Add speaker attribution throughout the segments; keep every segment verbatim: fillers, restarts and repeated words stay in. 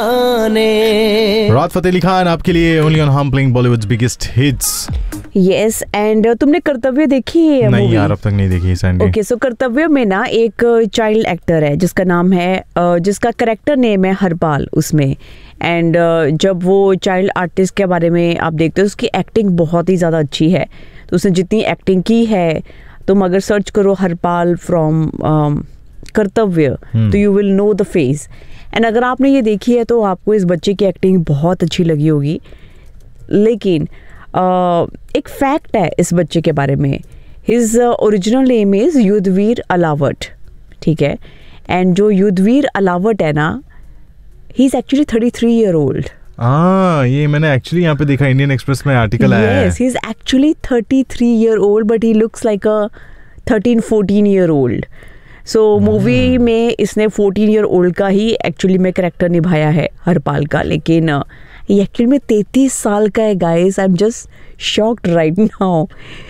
Speaker 1: राहत फतेह अली खान आपके लिए ओनली ऑन हम playing Bollywoods biggest hits.
Speaker 2: Yes and तुमने कर्तव्य देखी है?
Speaker 1: नहीं यार, अब तक नहीं देखी सैंडी।
Speaker 2: ओके सो कर्तव्य में ना एक चाइल्ड एक्टर है जिसका नाम है जिसका करेक्टर नेम है हरपाल उसमें। एंड uh, जब वो चाइल्ड आर्टिस्ट के बारे में आप देखते हो उसकी एक्टिंग बहुत ही ज़्यादा अच्छी है। तो उसने जितनी एक्टिंग की है, तुम अगर सर्च करो हरपाल फ्रॉम कर्तव्य तो you will know the face. And अगर आपने ये देखी है तो आपको इस बच्चे की एक्टिंग बहुत अच्छी लगी होगी। लेकिन uh, एक फैक्ट है इस बच्चे के बारे में, his original name is Yudhvir अलावट, ठीक है। एंड जो युद्धवीर अलावट है ना, he is actually thirty three year old.
Speaker 1: हाँ, ये मैंने एक्चुअली यहाँ पे देखा, इंडियन एक्सप्रेस में आर्टिकल आया है।
Speaker 2: Yes, he is actually thirty three year old, but he looks like a thirteen fourteen year old. So movie hmm. में इसने फोर्टीन year old का ही एक्चुअली में करेक्टर निभाया है हरपाल का, लेकिन ये एक्चुअली में तैंतीस साल का है guys. I am just shocked right now.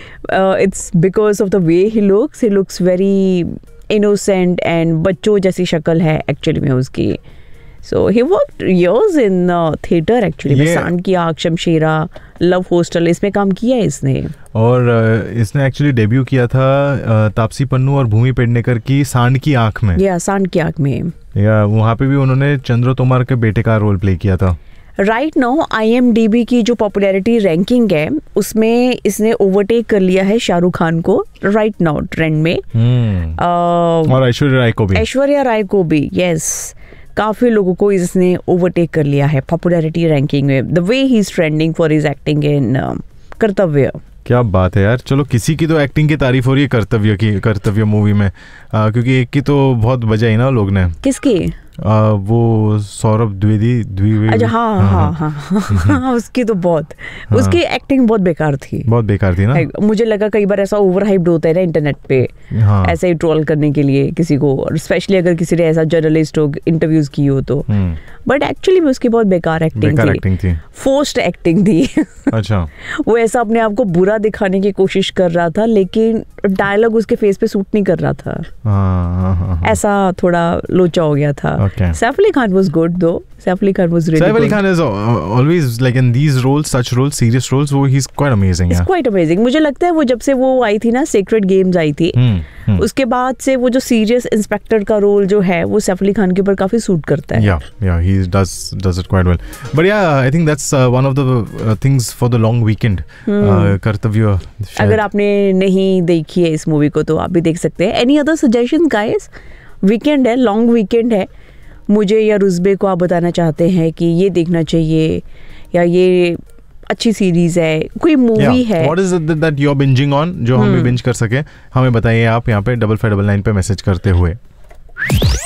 Speaker 2: It's because of the way he looks, he looks very innocent and बच्चों जैसी शक्ल है एक्चुअली में उसकी। So he worked years in uh, theater actually. yeah. सांड की आँख, शमशेरा, लव हॉस्टल, इसमें काम किया है इसने। और
Speaker 1: uh, इसने एक्चुअली डेब्यू किया था uh, तापसी पन्नू और भूमि पेडनेकर की सांड की आँख में।
Speaker 2: या yeah, सांड की आँख में।
Speaker 1: या yeah, वहाँ पे भी उन्होंने चंद्र तोमर के बेटे का रोल प्ले किया था।
Speaker 2: Right now I am D B की जो पॉपुलैरिटी रैंकिंग है उसमें इसने ओवरटेक कर लिया है शाहरुख खान को राइट नाउ ट्रेंड में।
Speaker 1: hmm. uh, और ऐश्वर्या राय को भी
Speaker 2: ऐश्वर्या राय को भी यस काफी लोगों को इसने ओवरटेक कर लिया है पॉपुलैरिटी रैंकिंग में। The way he is trending for his acting in कर्तव्य। क्या
Speaker 1: बात है यार। चलो, किसी की तो एक्टिंग की तारीफ हो रही है कर्तव्य की, कर्तव्य मूवी में, आ, क्योंकि एक की तो बहुत बजाई ना लोग ने।
Speaker 2: किसकी?
Speaker 1: आ, वो सौरभ द्विवेदी द्विवेदी
Speaker 2: अच्छा हाँ हाँ हाँ, हाँ, हाँ उसकी तो बहुत हाँ, उसकी एक्टिंग बहुत बेकार थी,
Speaker 1: बहुत बेकार थी ना।
Speaker 2: मुझे लगा कई बार ऐसा ओवर हाइप्ड होता है ना इंटरनेट पे, हाँ, ऐसे ही ट्रोल करने के लिए किसी को, और स्पेशली अगर किसी ने ऐसा जर्नलिस्ट हो इंटरव्यूज की हो तो। बट एक्चुअली में उसकी बहुत बेकार एक्टिंग
Speaker 1: बेकार
Speaker 2: थी,
Speaker 1: एक्टिंग थी,
Speaker 2: फोर्स्ड एक्टिंग थी।
Speaker 1: अच्छा
Speaker 2: वो ऐसा अपने आप को बुरा दिखाने की कोशिश कर रहा था लेकिन डायलॉग उसके फेस पे सूट नहीं कर रहा था।
Speaker 1: हाँ, हाँ, हाँ,
Speaker 2: ऐसा थोड़ा लोचा हो गया था।
Speaker 1: okay.
Speaker 2: Saif Ali Khan was good though. Saif Ali Khan was really
Speaker 1: Saif Ali
Speaker 2: good.
Speaker 1: Khan is always like in these roles, such roles, serious roles, वो he's quite amazing.
Speaker 2: He's
Speaker 1: yeah.
Speaker 2: quite amazing. मुझे लगता है वो जब से वो आई थी ना Sacred Games आई थी, hmm, hmm. उसके बाद से वो जो सीरियस इंस्पेक्टर का रोल जो है वो सैफ अली खान के ऊपर काफी सूट करता है।
Speaker 1: Yeah, yeah, he does does it quite well. But yeah, I think that's uh, one of the uh, things for the long weekend. Hmm. Uh, कर्तव्य।
Speaker 2: अगर आपने नहीं देखी है इस मूवी को तो आप भी देख सकते हैं। Any other suggestions guys? Weekend है, लॉन्ग वीकेंड है, मुझे या रुज़बे को आप बताना चाहते हैं कि ये देखना चाहिए या ये अच्छी सीरीज है, कोई मूवी yeah. है।
Speaker 1: What is it that you're binging on जो hmm. हम भी बिंज कर सके, हमें बताइए आप यहाँ पे डबल फाइव डबल नाइन पे मैसेज करते हुए।